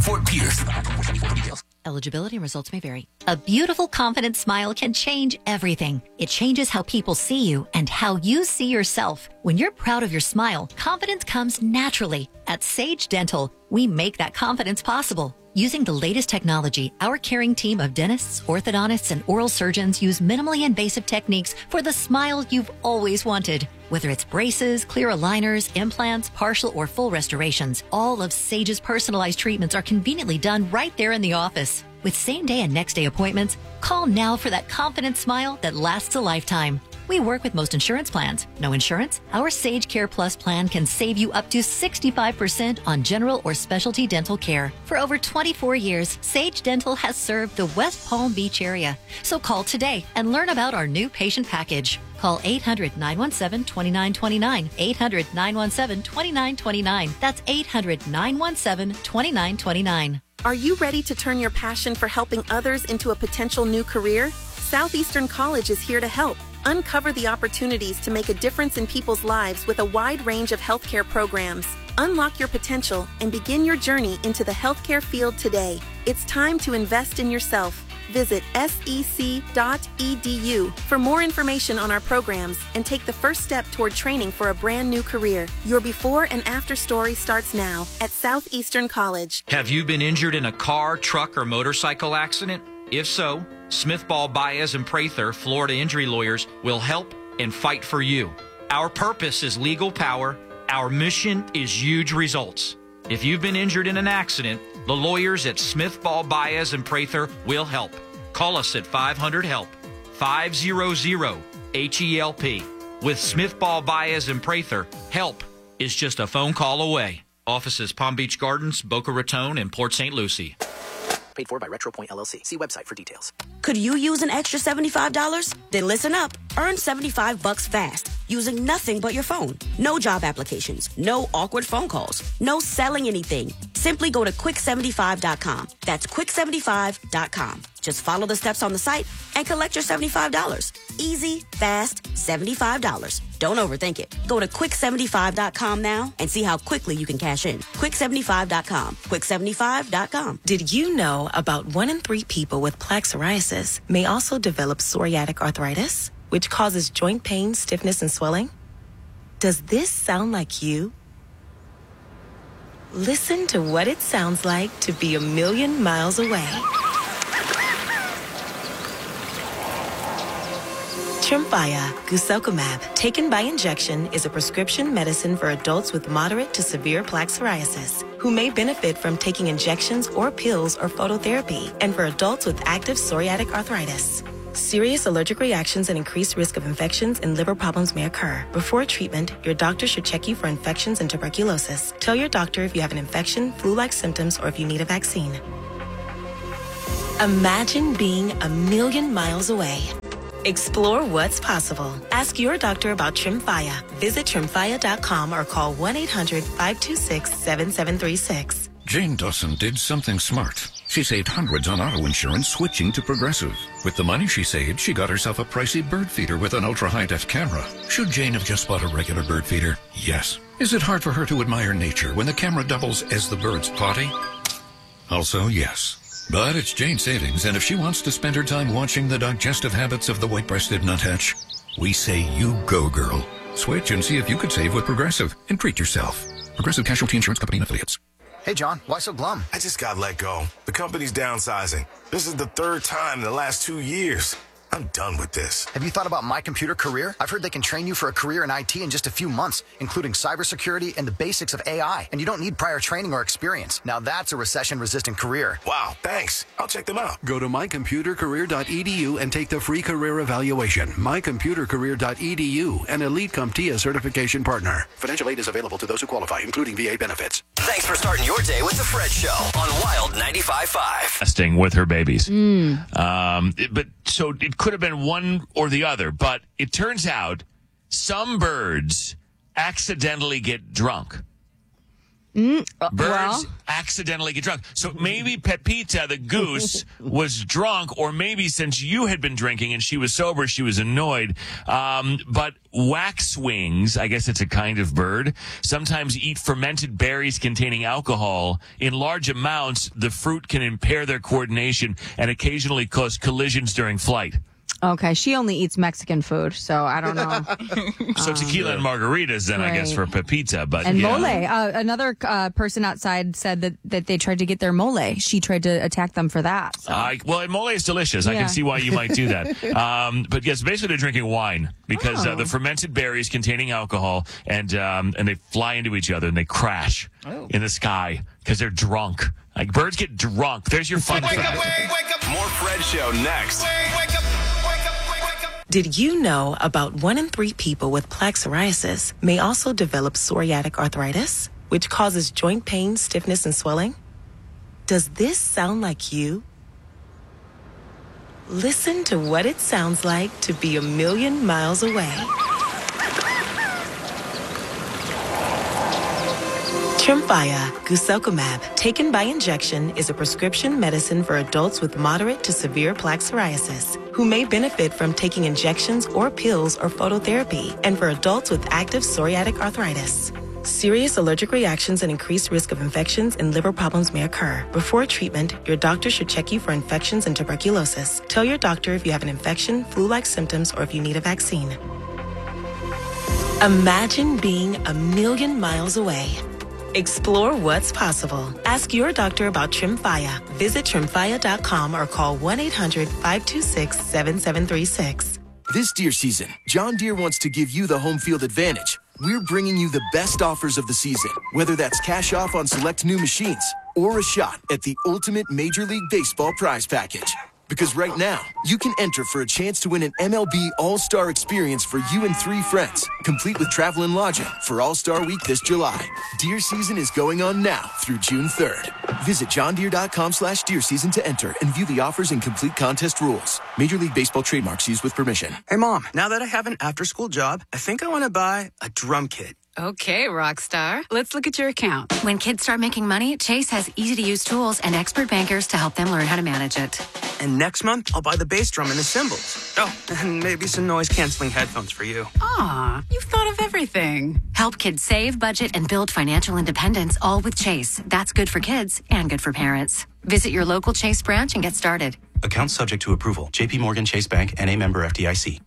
Fort Pierce. Eligibility and results may vary. A beautiful, confident smile can change everything. It changes how people see you and how you see yourself. When you're proud of your smile, confidence comes naturally. At Sage Dental, we make that confidence possible. Using the latest technology, our caring team of dentists, orthodontists, and oral surgeons use minimally invasive techniques for the smile you've always wanted. Whether it's braces, clear aligners, implants, partial or full restorations, all of Sage's personalized treatments are conveniently done right there in the office. With same-day and next-day appointments, call now for that confident smile that lasts a lifetime. We work with most insurance plans. No insurance? Our Sage Care Plus plan can save you up to 65% on general or specialty dental care. For over 24 years, Sage Dental has served the West Palm Beach area. So call today and learn about our new patient package. Call 800-917-2929. 800-917-2929. That's 800-917-2929. Are you ready to turn your passion for helping others into a potential new career? Southeastern College is here to help. Uncover the opportunities to make a difference in people's lives with a wide range of healthcare programs. Unlock your potential and begin your journey into the healthcare field today. It's time to invest in yourself. Visit sec.edu for more information on our programs and take the first step toward training for a brand new career. Your before and after story starts now at Southeastern College. Have you been injured in a car, truck, or motorcycle accident? If so, Smith Ball, Baez, and Prather, Florida injury lawyers, will help and fight for you. Our purpose is legal power. Our mission is huge results. If you've been injured in an accident, the lawyers at Smith Ball, Baez, and Prather will help. Call us at 500-HELP, 500-HELP. With Smith Ball, Baez, and Prather, help is just a phone call away. Offices Palm Beach Gardens, Boca Raton, and Port St. Lucie. Paid for by RetroPoint LLC. See website for details. Could you use an extra $75? Then listen up. Earn $75 fast using nothing but your phone. No job applications. No awkward phone calls. No selling anything. Simply go to quick75.com. That's quick75.com. Just follow the steps on the site and collect your $75. Easy, fast, $75. Don't overthink it. Go to quick75.com now and see how quickly you can cash in. Quick75.com. Quick75.com. Did you know about 1 in 3 people with plaque psoriasis may also develop psoriatic arthritis, which causes joint pain, stiffness, and swelling? Does this sound like you? Listen to what it sounds like to be a million miles away. Tremfya, guselkumab, taken by injection, is a prescription medicine for adults with moderate to severe plaque psoriasis who may benefit from taking injections or pills or phototherapy, and for adults with active psoriatic arthritis. Serious allergic reactions and increased risk of infections and liver problems may occur. Before treatment, your doctor should check you for infections and tuberculosis. Tell your doctor if you have an infection, flu-like symptoms, or if you need a vaccine. Imagine being a million miles away. Explore what's possible. Ask your doctor about Tremfya. Visit Tremfya.com or call 1-800-526-7736. Jane Dawson did something smart. She saved hundreds on auto insurance switching to Progressive. With the money she saved, she got herself a pricey bird feeder with an ultra-high-def camera. Should Jane have just bought a regular bird feeder? Yes. Is it hard for her to admire nature when the camera doubles as the bird's potty? Also, yes. But it's Jane's savings, and if she wants to spend her time watching the digestive habits of the white-breasted nuthatch, we say you go, girl. Switch and see if you could save with Progressive and treat yourself. Progressive Casualty Insurance Company and Affiliates. Hey, John, why so glum? I just got let go. The company's downsizing. This is the 3rd time in the last 2 years. I'm done with this. Have you thought about My Computer Career? I've heard they can train you for a career in IT in just a few months, including cybersecurity and the basics of AI. And you don't need prior training or experience. Now that's a recession-resistant career. Wow, thanks. I'll check them out. Go to mycomputercareer.edu and take the free career evaluation. mycomputercareer.edu, an Elite CompTIA certification partner. Financial aid is available to those who qualify, including VA benefits. Thanks for starting your day with the Fred Show on Wild 95.5. Testing with her babies. But so it could have been one or the other, but it turns out some birds accidentally get drunk. Birds accidentally get drunk. So maybe Pepita, the goose, was drunk, or maybe since you had been drinking and she was sober, she was annoyed. But waxwings, I guess it's a kind of bird, sometimes eat fermented berries containing alcohol. In large amounts, the fruit can impair their coordination and occasionally cause collisions during flight. Okay, she only eats Mexican food, so I don't know. So tequila and margaritas then, I guess, for Pepita. But and mole. Another person outside said that they tried to get their mole. She tried to attack them for that. So. Well, mole is delicious. I can see why you might do that. But yes, basically they're drinking wine because the fermented berries containing alcohol, and they fly into each other and they crash in the sky because they're drunk. Like birds get drunk. There's your fun fact. Wake up. More Fred Show next. Wake up. Did you know about 1 in 3 people with plaque psoriasis may also develop psoriatic arthritis, which causes joint pain, stiffness, and swelling? Does this sound like you? Listen to what it sounds like to be a million miles away. Tremfya guselkumab, taken by injection, is a prescription medicine for adults with moderate to severe plaque psoriasis who may benefit from taking injections or pills or phototherapy, and for adults with active psoriatic arthritis. Serious allergic reactions and increased risk of infections and liver problems may occur. Before treatment, your doctor should check you for infections and tuberculosis. Tell your doctor if you have an infection, flu-like symptoms, or if you need a vaccine. Imagine being a million miles away. Explore what's possible. Ask your doctor about Tremfya. Visit Tremfya.com or call 1-800-526-7736. This deer season, John Deere wants to give you the home field advantage. We're bringing you the best offers of the season, whether that's cash off on select new machines or a shot at the ultimate Major League Baseball prize package. Because right now, you can enter for a chance to win an MLB All-Star experience for you and 3 friends, complete with travel and lodging for All-Star Week this July. Deer season is going on now through June 3rd. Visit johndeere.com/deer season to enter and view the offers and complete contest rules. Major League Baseball trademarks used with permission. Hey, Mom, now that I have an after-school job, I think I want to buy a drum kit. Okay, Rockstar. Let's look at your account. When kids start making money, Chase has easy-to-use tools and expert bankers to help them learn how to manage it. And next month, I'll buy the bass drum and the cymbals. Oh, and maybe some noise-canceling headphones for you. Aw, you've thought of everything. Help kids save, budget, and build financial independence, all with Chase. That's good for kids and good for parents. Visit your local Chase branch and get started. Account subject to approval. J.P. Morgan Chase Bank, N.A. member FDIC.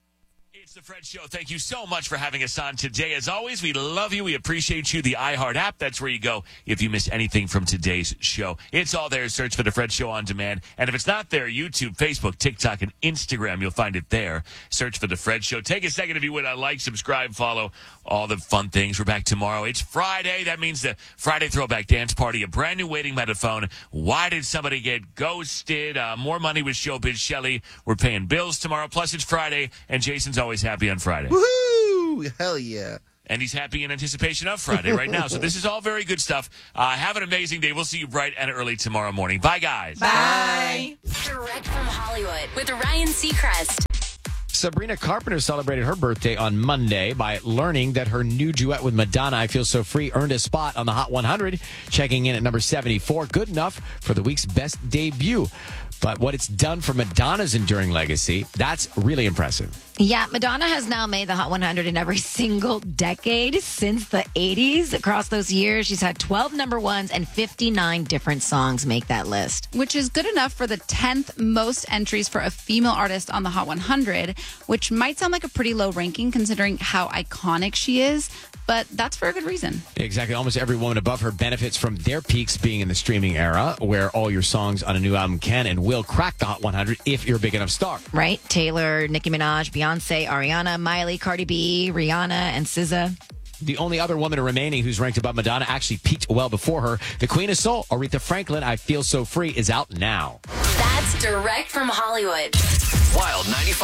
The Fred Show. Thank you so much for having us on today. As always, we love you. We appreciate you. The iHeart app, that's where you go if you miss anything from today's show. It's all there. Search for The Fred Show on demand. And if it's not there, YouTube, Facebook, TikTok, and Instagram, you'll find it there. Search for The Fred Show. Take a second if you would. Like, subscribe, follow, all the fun things. We're back tomorrow. It's Friday. That means the Friday Throwback Dance Party, a brand new waiting by the phone. Why did somebody get ghosted? More money with Showbiz Shelley. We're paying bills tomorrow. Plus, it's Friday, and Jason's always happy on Friday. Woohoo! Hell yeah. And he's happy in anticipation of Friday right now. So this is all very good stuff. Have an amazing day. We'll see you bright and early tomorrow morning. Bye, guys. Bye. Direct from Hollywood with Ryan Seacrest. Sabrina Carpenter celebrated her birthday on Monday by learning that her new duet with Madonna, I Feel So Free, earned a spot on the Hot 100, checking in at number 74. Good enough for the week's best debut. But what it's done for Madonna's enduring legacy, that's really impressive. Yeah, Madonna has now made the Hot 100 in every single decade since the 80s. Across those years, she's had 12 number ones and 59 different songs make that list. Which is good enough for the 10th most entries for a female artist on the Hot 100, which might sound like a pretty low ranking considering how iconic she is, but that's for a good reason. Exactly. Almost every woman above her benefits from their peaks being in the streaming era, where all your songs on a new album can and will crack the Hot 100 if you're a big enough star. Right? Taylor, Nicki Minaj, Beyonce, Ariana, Miley, Cardi B, Rihanna, and SZA. The only other woman remaining who's ranked above Madonna actually peaked well before her. The Queen of Soul, Aretha Franklin, I Feel So Free, is out now. That's direct from Hollywood. Wild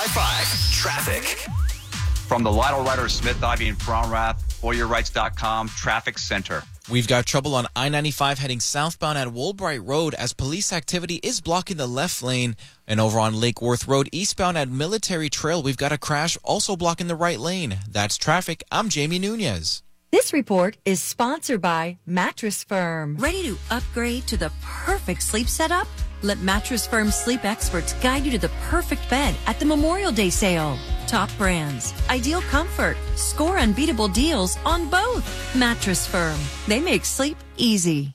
95.5 Traffic. From the Lytle Ryder Smith, Ivy, and Fromrath, ForYourRights.com Traffic Center. We've got trouble on I-95 heading southbound at Woolbright Road as police activity is blocking the left lane. And over on Lake Worth Road, eastbound at Military Trail, we've got a crash also blocking the right lane. That's traffic. I'm Jamie Nunez. This report is sponsored by Mattress Firm. Ready to upgrade to the perfect sleep setup? Let Mattress Firm sleep experts guide you to the perfect bed at the Memorial Day sale. Top brands, ideal comfort, score unbeatable deals on both. Mattress Firm. They make sleep easy.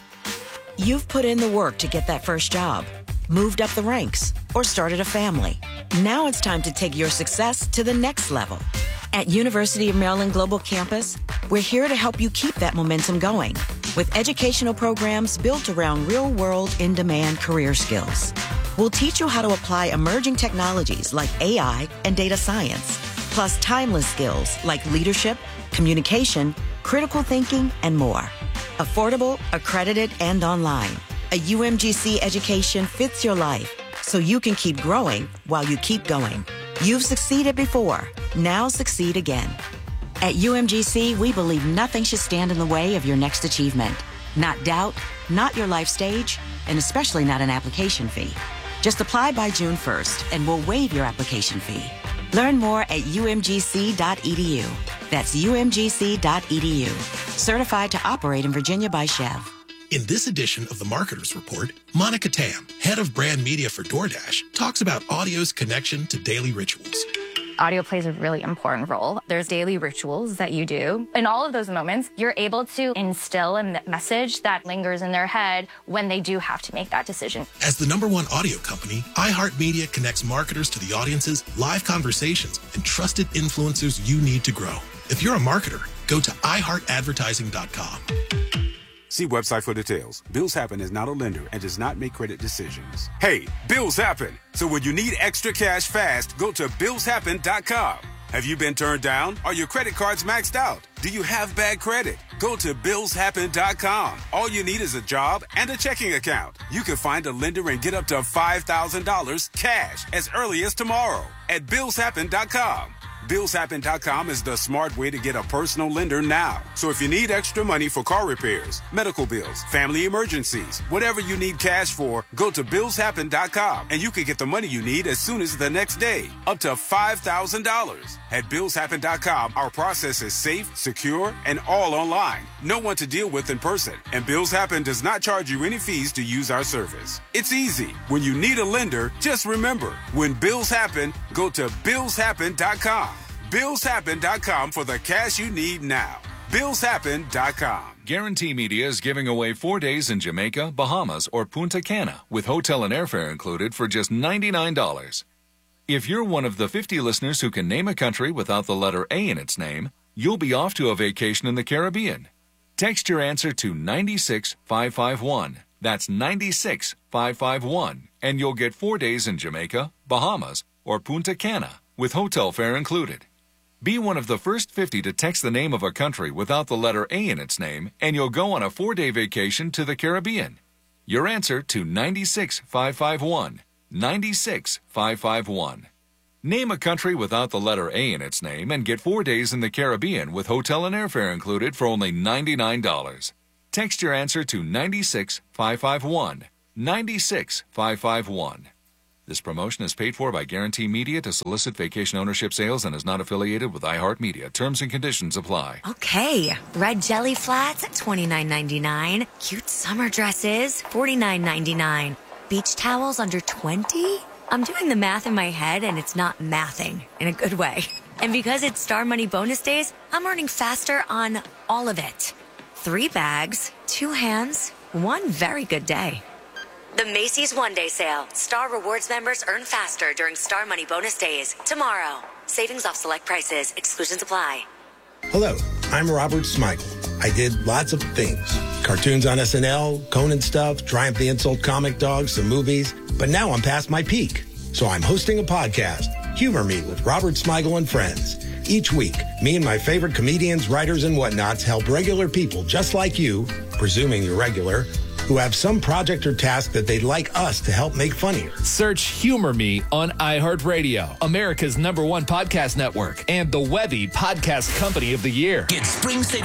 You've put in the work to get that first job, moved up the ranks, or started a family. Now it's time to take your success to the next level. At University of Maryland Global Campus, we're here to help you keep that momentum going with educational programs built around real-world, in-demand career skills. We'll teach you how to apply emerging technologies like AI and data science, plus timeless skills like leadership, communication, critical thinking, and more. Affordable, accredited, and online. A UMGC education fits your life so you can keep growing while you keep going. You've succeeded before. Now succeed again. At UMGC, we believe nothing should stand in the way of your next achievement. Not doubt, not your life stage, and especially not an application fee. Just apply by June 1st and we'll waive your application fee. Learn more at umgc.edu. That's umgc.edu. Certified to operate in Virginia by Chev. In this edition of the Marketers Report, Monica Tam, head of brand media for DoorDash, talks about audio's connection to daily rituals. Audio plays a really important role. There's daily rituals that you do. In all of those moments, you're able to instill a message that lingers in their head when they do have to make that decision. As the #1 audio company, iHeartMedia connects marketers to the audiences, live conversations, and trusted influencers you need to grow. If you're a marketer, go to iHeartAdvertising.com. See website for details. Bills Happen is not a lender and does not make credit decisions. Hey, bills happen. So when you need extra cash fast, go to BillsHappen.com. Have you been turned down? Are your credit cards maxed out? Do you have bad credit? Go to BillsHappen.com. All you need is a job and a checking account. You can find a lender and get up to $5,000 cash as early as tomorrow at BillsHappen.com. BillsHappen.com is the smart way to get a personal lender now. So if you need extra money for car repairs, medical bills, family emergencies, whatever you need cash for, go to BillsHappen.com and you can get the money you need as soon as the next day, up to $5,000. At BillsHappen.com, our process is safe, secure, and all online. No one to deal with in person. And Bills Happen does not charge you any fees to use our service. It's easy. When you need a lender, just remember, when bills happen, go to BillsHappen.com. BillsHappen.com for the cash you need now. BillsHappen.com. Guarantee Media is giving away 4 days in Jamaica, Bahamas, or Punta Cana with hotel and airfare included for just $99. If you're one of the 50 listeners who can name a country without the letter A in its name, you'll be off to a vacation in the Caribbean. Text your answer to 96551. That's 96551, and you'll get 4 days in Jamaica, Bahamas, or Punta Cana with hotel fare included. Be one of the first 50 to text the name of a country without the letter A in its name, and you'll go on a 4-day vacation to the Caribbean. Your answer to 96551. 96551. Name a country without the letter A in its name and get 4 days in the Caribbean with hotel and airfare included for only $99. Text your answer to 96551. 96551. This promotion is paid for by Guarantee Media to solicit vacation ownership sales and is not affiliated with iHeartMedia. Terms and conditions apply. Okay, red jelly flats at $29.99. Cute summer dresses, $49.99. Beach towels under $20? I'm doing the math in my head and it's not mathing in a good way. And because it's Star Money bonus days, I'm earning faster on all of it. 3 bags, 2 hands, 1 very good day. The Macy's One-Day Sale. Star Rewards members earn faster during Star Money bonus days. Tomorrow. Savings off select prices. Exclusions apply. Hello, I'm Robert Smigel. I did lots of things. Cartoons on SNL, Conan stuff, Triumph the Insult Comic Dog, some movies. But now I'm past my peak. So I'm hosting a podcast, Humor Me with Robert Smigel and Friends. Each week, me and my favorite comedians, writers, and whatnots help regular people just like you, presuming you're regular, who have some project or task that they'd like us to help make funnier. Search Humor Me on iHeartRadio, America's #1 podcast network, and the Webby Podcast Company of the Year. Get Spring City